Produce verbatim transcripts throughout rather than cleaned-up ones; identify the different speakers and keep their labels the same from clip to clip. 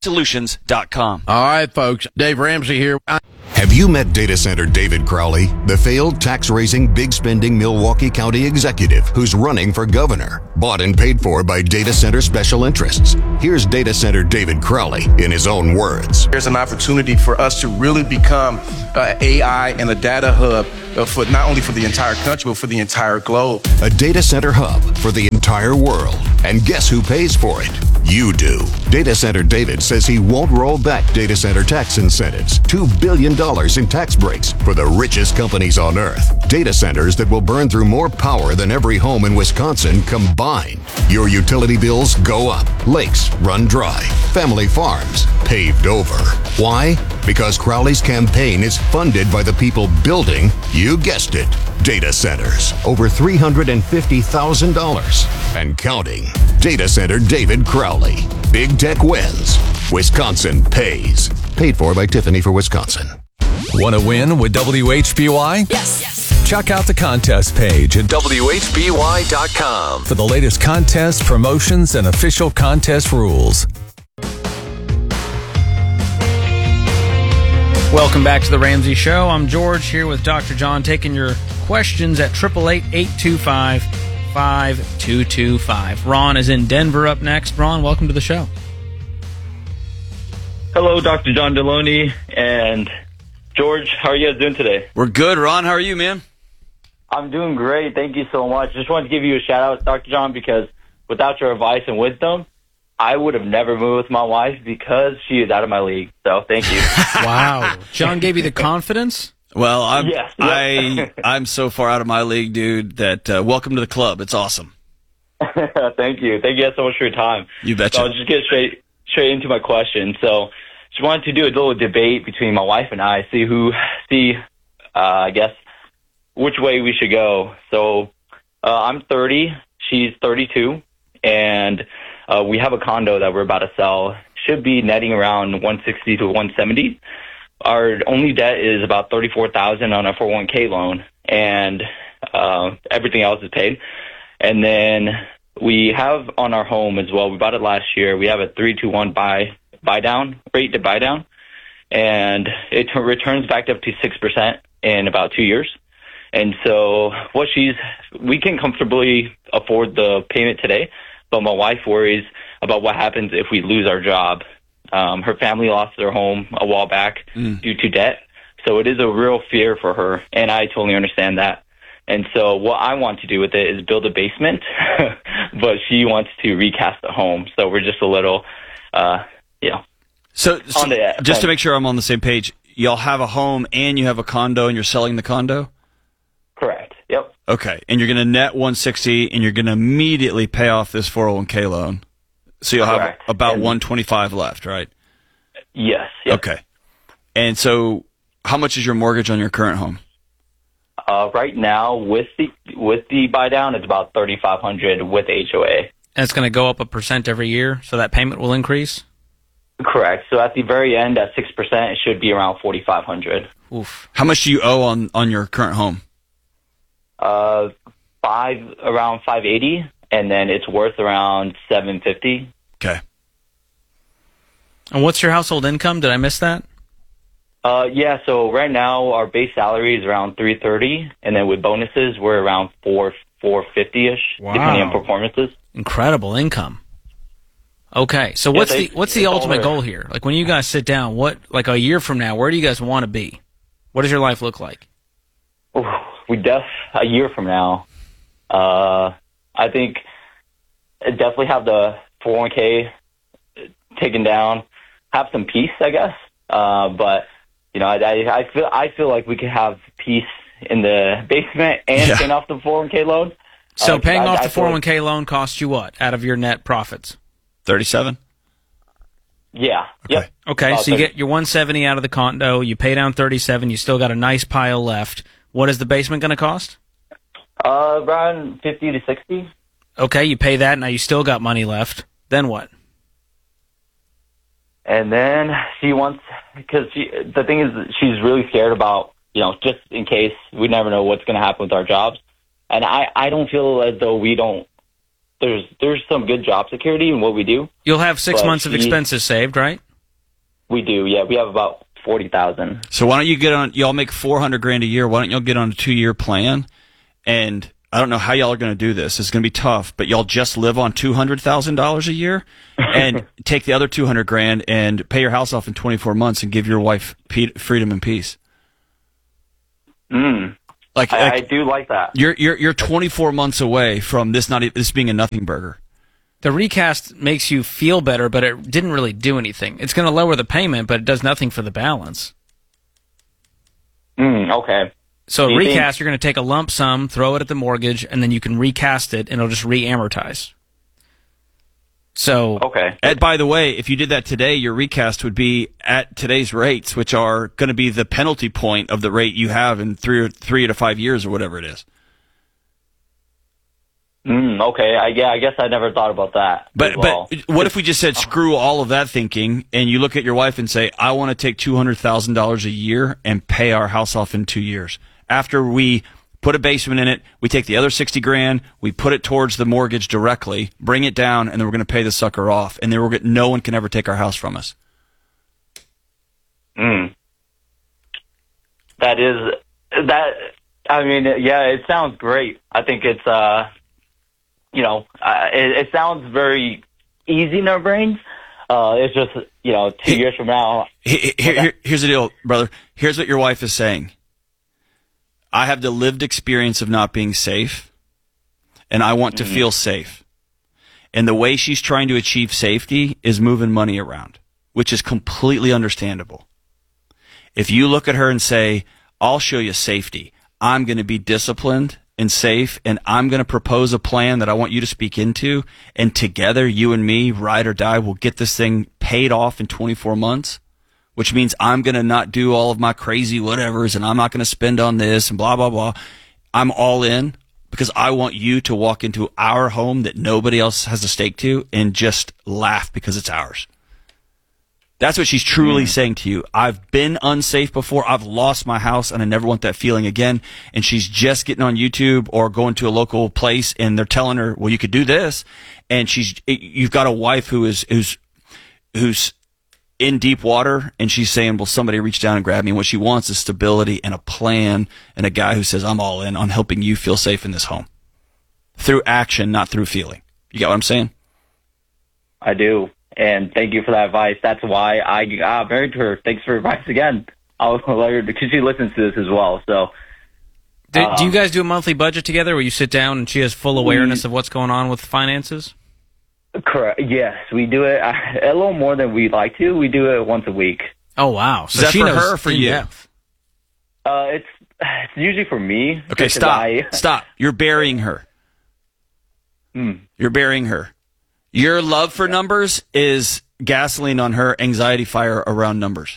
Speaker 1: solutions dot com.
Speaker 2: All right, folks. Dave Ramsey here. I-
Speaker 3: Have you met data center David Crowley, the failed tax-raising, big-spending Milwaukee County executive who's running for governor? Bought and paid for by data center special interests. Here's data center David Crowley in his own words.
Speaker 4: There's an opportunity for us to really become uh, A I and a data hub uh, for not only for the entire country, but for the entire globe.
Speaker 3: A data center hub for the entire world. And guess who pays for it? You do. Data Center David says he won't roll back data center tax incentives. two billion dollars in tax breaks for the richest companies on earth. Data centers that will burn through more power than every home in Wisconsin combined. Your utility bills go up. Lakes run dry. Family farms paved over. Why? Because Crowley's campaign is funded by the people building, you guessed it, data centers. Over three hundred fifty thousand dollars and counting. Data Center David Crowley. Big tech wins. Wisconsin pays. Paid for by Tiffany for Wisconsin.
Speaker 5: Want to win with W H B Y?
Speaker 6: Yes. yes.
Speaker 5: Check out the contest page at W H B Y dot com for the latest contests, promotions, and official contest rules.
Speaker 6: Welcome back to the Ramsey Show. I'm George here with Doctor John, taking your questions at eight eight eight, eight two five, five two two five. Ron is in Denver up next. Ron, welcome to the show.
Speaker 7: Hello, Doctor John Deloney and George. How are you guys doing today?
Speaker 1: We're good, Ron. How are you, man?
Speaker 7: I'm doing great. Thank you so much. Just wanted to give you a shout out, Doctor John, because without your advice and wisdom, I would have never moved with my wife because she is out of my league. So thank you.
Speaker 6: Wow. John gave you the confidence?
Speaker 1: Well, I'm
Speaker 7: Yes, yep.
Speaker 1: I I'm so far out of my league, dude, that uh, welcome to the club. It's awesome.
Speaker 7: Thank you. Thank you guys so much for your time.
Speaker 1: You betcha.
Speaker 7: So I'll just get straight straight into my question. So just wanted to do a little debate between my wife and I, see who, see, uh, I guess, which way we should go. So uh, I'm thirty, she's thirty-two, and uh, we have a condo that we're about to sell. Should be netting around one sixty to one seventy. Our only debt is about thirty-four thousand on our four oh one k loan, and uh, everything else is paid. And then we have on our home as well, we bought it last year, we have a three two one buy buy down rate to buy down, and it t- returns back up to six percent in about two years. And so what she's, we can comfortably afford the payment today, but my wife worries about what happens if we lose our job. Um, her family lost their home a while back mm. due to debt. So it is a real fear for her, and I totally understand that. And so what I want to do with it is build a basement, but she wants to recast the home. So we're just a little, uh, you know.
Speaker 1: So, so
Speaker 7: the,
Speaker 1: just
Speaker 7: um,
Speaker 1: to make sure I'm on the same page, y'all have a home and you have a condo and you're selling the condo?
Speaker 7: Correct. Yep.
Speaker 1: Okay. And you're going to net one sixty and you're going to immediately pay off this four oh one k loan. So you'll
Speaker 7: Correct.
Speaker 1: have about
Speaker 7: and,
Speaker 1: one twenty-five left, right?
Speaker 7: Yes. Yep.
Speaker 1: Okay. And so how much is your mortgage on your current home?
Speaker 7: Uh, right now, with the with the buy down, it's about thirty-five hundred with H O A.
Speaker 6: And it's going to go up a percent every year, so that payment will increase?
Speaker 7: Correct. So at the very end, at six percent, it should be around forty-five hundred.
Speaker 6: Oof.
Speaker 1: How much do you owe on, on your current home?
Speaker 7: Uh, five around five eighty, and then it's worth around seven fifty.
Speaker 1: Okay.
Speaker 6: And what's your household income? Did I miss that?
Speaker 7: Uh, yeah. So right now, our base salary is around three thirty, and then with bonuses, we're around four four fifty ish,
Speaker 6: Wow.
Speaker 7: depending on performances.
Speaker 6: Incredible income. Okay, so what's
Speaker 7: Yeah,
Speaker 6: the
Speaker 7: they-
Speaker 6: what's the
Speaker 7: it's all
Speaker 6: ultimate
Speaker 7: there.
Speaker 6: goal here? Like when you guys sit down, what like a year from now, where do you guys want to be? What does your life look like?
Speaker 7: Ooh, we def a year from now. Uh, I think definitely have the four oh one k taken down, have some peace, I guess. Uh, but you know, I, I feel I feel like we could have peace in the basement and
Speaker 1: Yeah.
Speaker 7: paying off the four oh one k loan.
Speaker 6: So
Speaker 7: Uh,
Speaker 6: paying
Speaker 7: I-
Speaker 6: off
Speaker 7: I
Speaker 6: the
Speaker 7: feel
Speaker 6: four oh one
Speaker 7: like-
Speaker 6: k loan costs you what out of your net profits?
Speaker 1: thirty-seven?
Speaker 7: Yeah. Yep.
Speaker 6: Okay,
Speaker 7: About
Speaker 6: so you
Speaker 7: thirty.
Speaker 6: get your one seventy out of the condo, you pay down thirty-seven, you still got a nice pile left. What is the basement going to cost?
Speaker 7: Uh, around fifty to sixty.
Speaker 6: Okay, you pay that, now you still got money left. Then what?
Speaker 7: And then she wants, because she, the thing is, she's really scared about, you know, just in case, we never know what's going to happen with our jobs. And I, I don't feel as though we don't, there's there's some good job security in what we do.
Speaker 6: You'll have six
Speaker 7: But
Speaker 6: months of
Speaker 7: she-
Speaker 6: expenses saved, right?
Speaker 7: We do, yeah. We have about forty thousand.
Speaker 1: So why don't you get on? Y'all make four hundred grand a year. Why don't y'all get on a two year plan? And I don't know how y'all are going to do this. It's going to be tough, but y'all just live on two hundred thousand dollars a year, and take the other two hundred grand and pay your house off in twenty four months, and give your wife pe- freedom and peace.
Speaker 7: Mm.
Speaker 1: Like,
Speaker 7: I,
Speaker 1: like
Speaker 7: I do like that.
Speaker 1: You're you're you're twenty four months away from this not e- this being a nothing burger.
Speaker 6: The recast makes you feel better, but it didn't really do anything. It's going to lower the payment, but it does nothing for the balance.
Speaker 7: Mm, okay.
Speaker 6: So
Speaker 7: Do
Speaker 6: a
Speaker 7: you
Speaker 6: recast,
Speaker 7: think-
Speaker 6: you're going to take a lump sum, throw it at the mortgage, and then you can recast it, and it'll just re-amortize. So,
Speaker 7: Okay.
Speaker 1: And by the way, if you did that today, your recast would be at today's rates, which are going to be the penalty point of the rate you have in three or three to five years or whatever it is.
Speaker 7: Mm, okay. I, yeah, I guess I never thought about that.
Speaker 1: But
Speaker 7: as well.
Speaker 1: but what if we just said screw all of that thinking, and you look at your wife and say, I want to take two hundred thousand dollars a year and pay our house off in two years. After we put a basement in it, we take the other sixty grand, we put it towards the mortgage directly, bring it down, and then we're going to pay the sucker off, and then we're gonna, no one can ever take our house from us.
Speaker 7: Mm. That is that. I mean, yeah, it sounds great. I think it's uh, you know, uh, it, it sounds very easy in our brains. Uh, it's just, you know, two
Speaker 1: Hey,
Speaker 7: years from now.
Speaker 1: Here, here, here- here's the deal, brother. Here's what your wife is saying. I have the lived experience of not being safe, and I want to feel safe. And the way she's trying to achieve safety is moving money around, which is completely understandable. If you look at her and say, I'll show you safety, I'm going to be disciplined and safe, and I'm going to propose a plan that I want you to speak into, and together, you and me, ride or die, will get this thing paid off in twenty-four months, which means I'm going to not do all of my crazy whatevers, and I'm not going to spend on this, and blah, blah, blah. I'm all in because I want you to walk into our home that nobody else has a stake to and just laugh because it's ours. That's what she's truly mm. saying to you. I've been unsafe before. I've lost my house, and I never want that feeling again. And she's just getting on YouTube or going to a local place, and they're telling her, well, you could do this. And she's, you've got a wife who is, who's, who's in deep water, and she's saying, well, somebody reach down and grab me. And what she wants is stability and a plan, and a guy who says, I'm all in on helping you feel safe in this home through action, not through feeling. You got what I'm saying?
Speaker 7: I do. And thank you for that advice. That's why I got married to her. Thanks for advice again. I'll let her, because she listens to this as well. So,
Speaker 6: do,
Speaker 7: um,
Speaker 6: do you guys do a monthly budget together where you sit down and she has full awareness we, of what's going on with finances?
Speaker 7: Correct. Yes, we do it a little more than we'd like to. We do it once a week.
Speaker 6: Oh, wow. So
Speaker 1: is that
Speaker 6: she
Speaker 1: for
Speaker 6: knows
Speaker 1: her or for you?
Speaker 6: Depth.
Speaker 7: Uh, it's, it's usually for me.
Speaker 1: Okay, stop.
Speaker 7: I,
Speaker 1: Stop. You're burying her.
Speaker 7: Hmm.
Speaker 1: You're burying her. Your love for numbers is gasoline on her anxiety fire around numbers.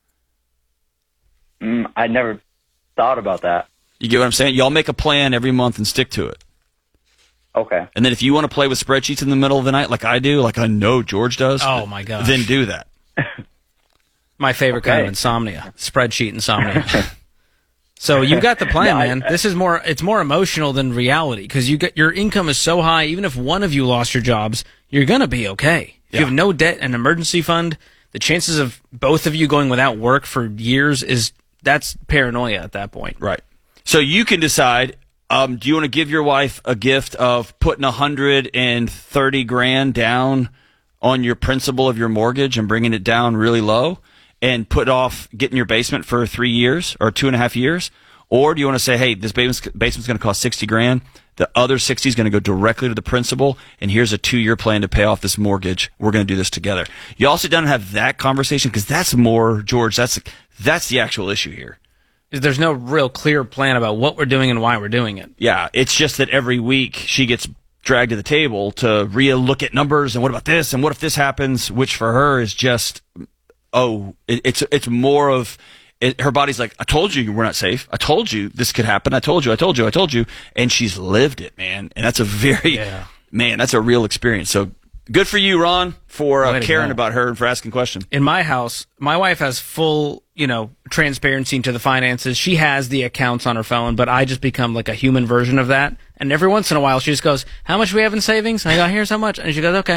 Speaker 7: Mm, I never thought about that.
Speaker 1: You get what I'm saying? Y'all make a plan every month and stick to it.
Speaker 7: Okay.
Speaker 1: And then if you want to play with spreadsheets in the middle of the night, like I do, like I know George does,
Speaker 6: oh my gosh,
Speaker 1: then do that.
Speaker 6: My favorite
Speaker 7: Okay.
Speaker 6: kind of insomnia, spreadsheet insomnia. So you got the plan,
Speaker 7: No, I-
Speaker 6: man. This is more, it's more emotional than reality, because you get, your income is so high, even if one of you lost your jobs, you're going to be okay. If
Speaker 1: Yeah.
Speaker 6: you have no debt and emergency fund, the chances of both of you going without work for years is, that's paranoia at that point.
Speaker 1: Right. So you can decide, um, do you want to give your wife a gift of putting one hundred thirty grand down on your principal of your mortgage and bringing it down really low and put off getting your basement for three years or two and a half years? Or do you want to say, hey, this basement's, basement's going to cost sixty grand. The other sixty is going to go directly to the principal, and here's a two-year plan to pay off this mortgage. We're going to do this together. You all sit down and have that conversation, because that's more, George, that's that's the actual issue here.
Speaker 6: There's no real clear plan about what we're doing and why we're doing it.
Speaker 1: Yeah, it's just that every week she gets dragged to the table to re-look at numbers and what about this and what if this happens, which for her is just, oh, it, it's it's more of, it, her body's like, I told you we're not safe. I told you this could happen. I told you, I told you, I told you. And she's lived it, man. And that's a very,
Speaker 6: Yeah.
Speaker 1: man, that's a real experience. So good for you, Ron, for
Speaker 6: Way
Speaker 1: uh,
Speaker 6: to
Speaker 1: caring
Speaker 6: go.
Speaker 1: about her and for asking questions.
Speaker 6: In my house, my wife has full, you know, transparency into the finances. She has the accounts on her phone, but I just become like a human version of that. And every once in a while, she just goes, how much do we have in savings? And I go, here's how much. And she goes, okay.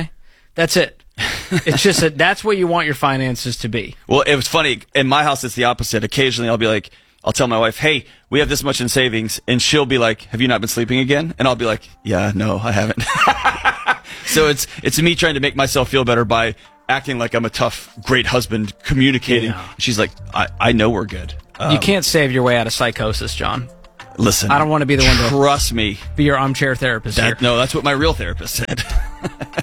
Speaker 6: That's it. It's just that that's what you want your finances to be.
Speaker 1: Well, it was funny. In my house, it's the opposite. Occasionally, I'll be like, I'll tell my wife, hey, we have this much in savings. And she'll be like, have you not been sleeping again? And I'll be like, yeah, no, I haven't. So it's it's me trying to make myself feel better by acting like I'm a tough, great husband, communicating.
Speaker 6: Yeah.
Speaker 1: She's like, I, I know we're good. Um,
Speaker 6: You can't save your way out of psychosis, John.
Speaker 1: Listen.
Speaker 6: I don't want to be the one to
Speaker 1: Trust me.
Speaker 6: be your armchair therapist
Speaker 1: That,
Speaker 6: here.
Speaker 1: no, that's what my real therapist said.